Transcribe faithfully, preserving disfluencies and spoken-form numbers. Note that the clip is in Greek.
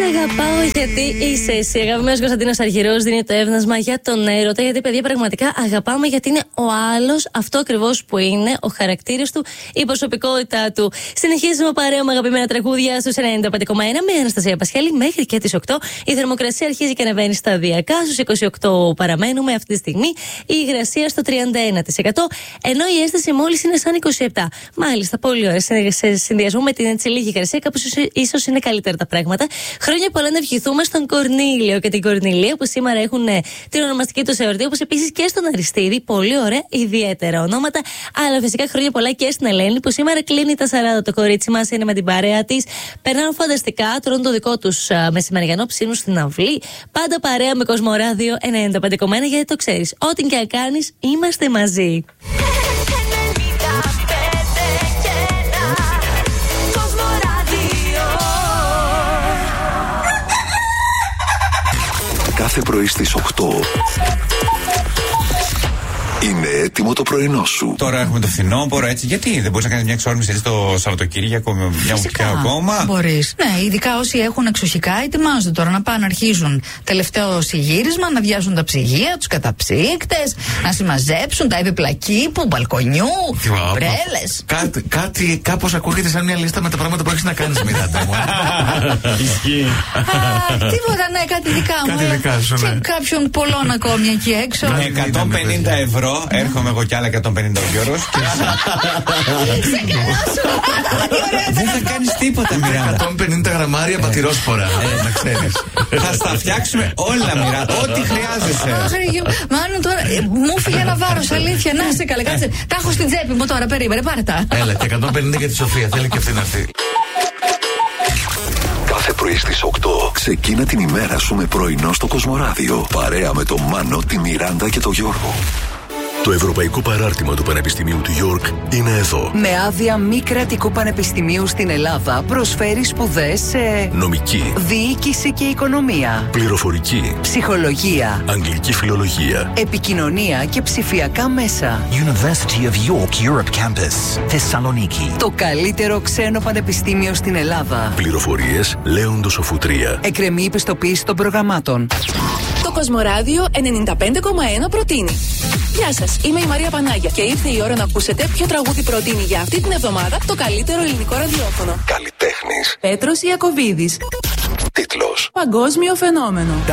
Αγαπάω γιατί είσαι εσύ. Αγαπημένος Κωνσταντίνος Αργυρός δίνει το εύνασμα για τον έρωτα. Γιατί, παιδιά, πραγματικά αγαπάμε γιατί είναι ο άλλος αυτό ακριβώς που είναι, ο χαρακτήρας του, η προσωπικότητά του. Συνεχίζουμε παρέα με αγαπημένα τραγούδια στους ενενήντα πέντε κόμμα ένα με Αναστασία Πασχάλη μέχρι και τις οκτώ. Η θερμοκρασία αρχίζει και ανεβαίνει σταδιακά. Στους είκοσι οκτώ παραμένουμε αυτή τη στιγμή. Η υγρασία στο τριάντα ένα τοις εκατό. Ενώ η αίσθηση μόλις είναι σαν είκοσι επτά. Μάλιστα, πολύ ωραία. Σε συνδυασμό με την έτσι λίγη υγρασία, κάπως ίσως είναι καλύτερα τα πράγματα. Χρόνια πολλά να ευχηθούμε στον Κορνήλιο και την Κορνηλία που σήμερα έχουν την ονομαστική του εορτή, όπως επίσης και στον Αριστίδη. Πολύ ωραία, ιδιαίτερα ονόματα. Αλλά φυσικά χρόνια πολλά και στην Ελένη που σήμερα κλείνει τα σαράντα. Το κορίτσι μας είναι με την παρέα της. Περνάνε φανταστικά, τρώνε το δικό τους μεσημεριανό ψήνου στην αυλή. Πάντα παρέα με Κοσμοράδιο ενενήντα πέντε κόμμα ένα γιατί το ξέρεις. Ό,τι και αν κάνεις, είμαστε μαζί. Κάθε πρωί στις οκτώ είναι έτοιμο το πρωινό σου. Τώρα έχουμε το φθινόπωρο, έτσι. Γιατί δεν μπορείς να κάνεις μια εξόρμηση έτσι το Σαββατοκύριακο με μια μουσική ακόμα? Μπορείς. Ναι, ειδικά όσοι έχουν εξοχικά, ετοιμάζονται τώρα να πάνε να αρχίζουν τελευταίο συγγύρισμα, να βιάζουν τα ψυγεία, τους καταψύκτες, να συμμαζέψουν τα έπιπλα κήπου, μπαλκονιού, μπρέλες. Κάτι, κάτι κάπως ακούγεται σαν μια λίστα με τα πράγματα που έχεις να κάνεις, Μιράντα μου. Ισχύει. Τίποτα, ναι, κάτι δικά μου. Κάτι δικά σου, ναι. Κάποιον πολλών ακόμη εκεί έξω. Με εκατόν πενήντα ευρώ έρχομαι εγώ κι άλλα εκατόν πενήντα γιώρος. Δεν θα κάνεις τίποτα, Μιράντα. εκατόν πενήντα γραμμάρια πατηρόσπορα, να ξέρεις. Θα στα φτιάξουμε όλα, Μιράντα. Ό,τι χρειάζεσαι. Μάλλον τώρα μου φύγε ένα βάρος, αλήθεια. Να σε καλά, κάτσε. Τα έχω στην τσέπη μου τώρα, περίμενε, πάρε τα. Έλα, και εκατόν πενήντα για τη Σοφία. Θέλει και αυτή να έρθει. Κάθε πρωί στις οκτώ ξεκίνα την ημέρα σου με πρωινό στο Κοσμοράδιο. Παρέα με τον Μάνο, τη Μιράντα και τον Γιώργο. Το Ευρωπαϊκό Παράρτημα του Πανεπιστημίου του York είναι εδώ. Με άδεια μη κρατικού πανεπιστημίου στην Ελλάδα προσφέρει σπουδές σε νομική, διοίκηση και οικονομία, πληροφορική, ψυχολογία, αγγλική φιλολογία, επικοινωνία και ψηφιακά μέσα. University of York Europe Campus, Thessaloniki. Το καλύτερο ξένο πανεπιστήμιο στην Ελλάδα. Πληροφορίες Λέοντος Σοφουτρία. Εκκρεμεί η πιστοποίηση των προγραμμάτων. Το Κοσμοράδιο ενενήντα πέντε κόμμα ένα προτείνει. Γεια σας, είμαι η Μαρία Πανάγια και ήρθε η ώρα να ακούσετε ποιο τραγούδι προτείνει για αυτή την εβδομάδα το καλύτερο ελληνικό ραδιόφωνο. Καλλιτέχνης Πέτρος Ιακωβίδης. Τίτλος Παγκόσμιο φαινόμενο.